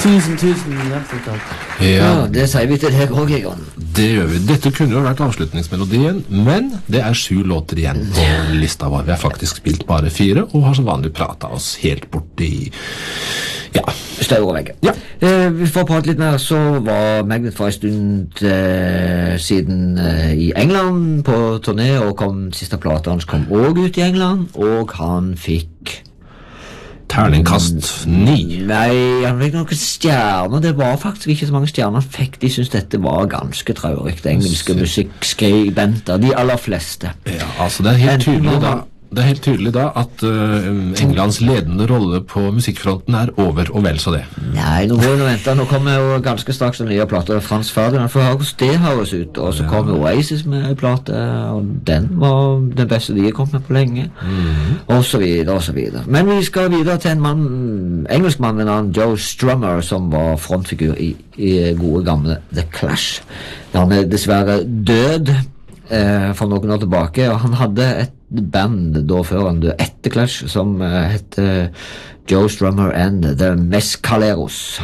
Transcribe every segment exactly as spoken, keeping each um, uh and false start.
Tusen, tusen hjertelig takk. Ja, Ja, det sier vi til deg også, Egon. det gjør vi. Dette kunne jo vært avslutningsmelodien, men det er sju låter igjen på lista vår. Vi har faktisk spilt bare fire, og har som vanlig pratet oss helt bort i, ja. Stau og veggen. Ja. Eh, vi får prate litt mer, så var Magnet for en stund eh, siden eh, i England på turné, og kom, siste plata hans kom også ut i England, og han fikk Terningkast ni. Nei, han fikk noen stjerner. Det var faktisk ikke så mange stjerner han fikk. De syntes dette var ganske traurig. Engelske musikkskribenter, de aller fleste. Ja, altså det er helt Enten tydelig var da han- Det er helt tydelig da at uh, Englands ledende rolle på musikkfronten er over, og vel så det. Nei, nå må vi nå vente. Nå kommer jo ganske straks en nye plate av Frans Ferdinand, for hvordan det høres ut. Og så kommer Oasis med en plate, og den var den beste de har kommet med på lenge. Og så videre, og så videre. Men vi skal videre til en mann, engelskmann ved navn Joe Strummer, som var frontfigur i, i gode gamle The Clash. Han er dessverre død eh, for noen år tilbake, og han hadde et band da før han døde etter Clash som uh, heter Joe Strummer and The Mescaleros.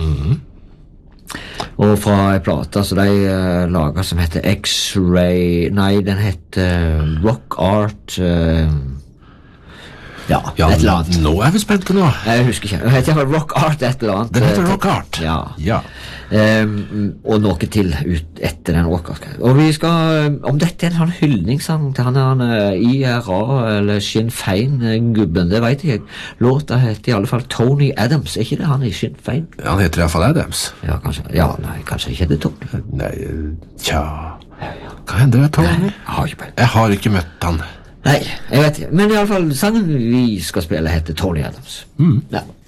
Og fra en plate så de uh, laget som heter X-Ray, nei, den heter uh, Rock Art, uh, ja, Ja, et eller annet. nå er vi spente nå. Jeg husker ikke. Den heter iallfall Rock Art et eller annet. Den heter Eh, Rock Art. Ja. Ja. Um, og noe til ut etter den Rock Art. Og vi skal, om dette er en sånn hyldningssang til han er han uh, I R A eller Sinn Fein-gubben, det vet jeg. Låta heter i alle fall Tony Adams. Er ikke det han I Sinn Fein? Han heter i hvert fall Adams. Ja, kanskje. Ja, nei, kanskje ikke det Tony. Nei, tja. Hva hender det, Tony? Jeg har ikke peiling. Jeg har ikke møtt han. Nei, jeg vet ikke. Men i alle fall, sangen vi skal spille heter Tony Adams. Mm. Ja.